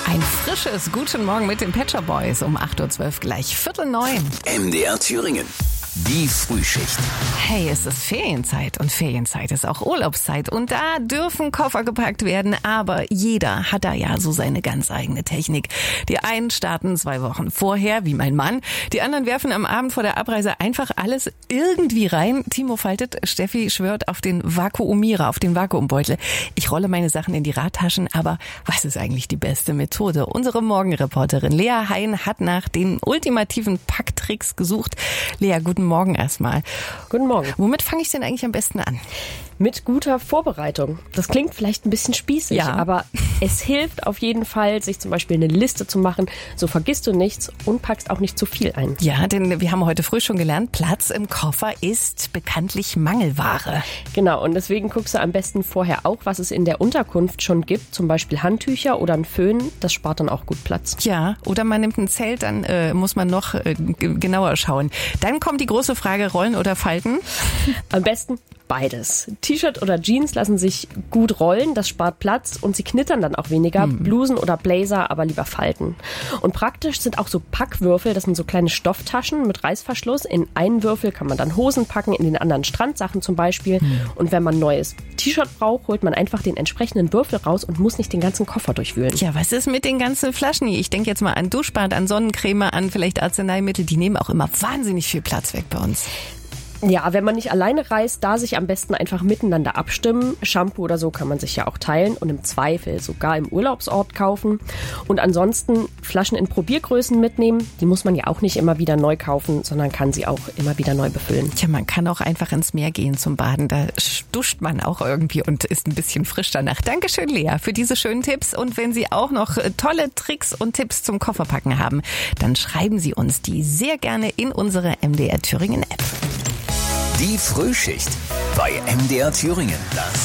Ein frisches Guten Morgen mit den Pet Shop Boys um 8.12 Uhr gleich 8:45. MDR Thüringen. Die Frühschicht. Hey, es ist Ferienzeit und Ferienzeit ist auch Urlaubszeit und da dürfen Koffer gepackt werden, aber jeder hat da ja so seine ganz eigene Technik. Die einen starten 2 Wochen vorher, wie mein Mann, die anderen werfen am Abend vor der Abreise einfach alles irgendwie rein. Timo faltet, Steffi schwört auf den Vakuumierer, auf den Vakuumbeutel. Ich rolle meine Sachen in die Radtaschen, aber was ist eigentlich die beste Methode? Unsere Morgenreporterin Lea Hein hat nach den ultimativen Packtricks gesucht. Lea, guten Morgen erstmal. Guten Morgen. Womit fange ich denn eigentlich am besten an? Mit guter Vorbereitung. Das klingt vielleicht ein bisschen spießig, Ja. aber es hilft auf jeden Fall, sich zum Beispiel eine Liste zu machen. So vergisst du nichts und packst auch nicht zu viel ein. Ja, denn wir haben heute früh schon gelernt, Platz im Koffer ist bekanntlich Mangelware. Genau, und deswegen guckst du am besten vorher auch, was es in der Unterkunft schon gibt. Zum Beispiel Handtücher oder ein Föhn. Das spart dann auch gut Platz. Ja, oder man nimmt ein Zelt, dann muss man noch genauer schauen. Dann kommt die große Frage, rollen oder falten? Am besten beides. T-Shirt oder Jeans lassen sich gut rollen, das spart Platz und sie knittern dann auch weniger. Blusen oder Blazer aber lieber falten. Und praktisch sind auch so Packwürfel, das sind so kleine Stofftaschen mit Reißverschluss. In einen Würfel kann man dann Hosen packen, in den anderen Strandsachen zum Beispiel. Und wenn man ein neues T-Shirt braucht, holt man einfach den entsprechenden Würfel raus und muss nicht den ganzen Koffer durchwühlen. Ja, was ist mit den ganzen Flaschen? Ich denke jetzt mal an Duschbad, an Sonnencreme, an vielleicht Arzneimittel. Die nehmen auch immer wahnsinnig viel Platz weg bei uns. Ja, wenn man nicht alleine reist, da sich am besten einfach miteinander abstimmen. Shampoo oder so kann man sich ja auch teilen und im Zweifel sogar im Urlaubsort kaufen. Und ansonsten Flaschen in Probiergrößen mitnehmen. Die muss man ja auch nicht immer wieder neu kaufen, sondern kann sie auch immer wieder neu befüllen. Tja, man kann auch einfach ins Meer gehen zum Baden. Da duscht man auch irgendwie und ist ein bisschen frisch danach. Dankeschön, Lea, für diese schönen Tipps. Und wenn Sie auch noch tolle Tricks und Tipps zum Kofferpacken haben, dann schreiben Sie uns die sehr gerne in unsere MDR Thüringen App. Die Frühschicht bei MDR Thüringen. Das